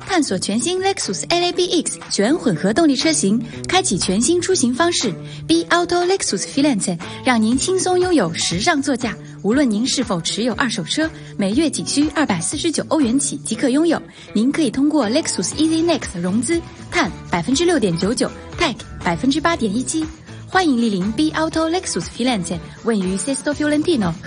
探索全新 Lexus LABX 全混合动力车型，开启全新出行方式。B Auto Lexus Firenze 让您轻松拥有时尚座驾。无论您是否持有二手车，每月仅需249欧元起即可拥有。您可以通过 Lexus Easy Next 融资，碳 6.99%， TEC 8.17%。欢迎莅临 B Auto Lexus Firenze， 位于 Sesto Fiorentino